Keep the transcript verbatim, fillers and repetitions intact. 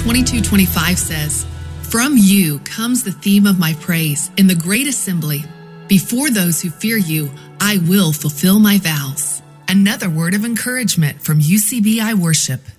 twenty-two twenty-five says, "From you comes the theme of my praise in the great assembly. Before those who fear you, I will fulfill my vows." Another word of encouragement from U C B I Worship.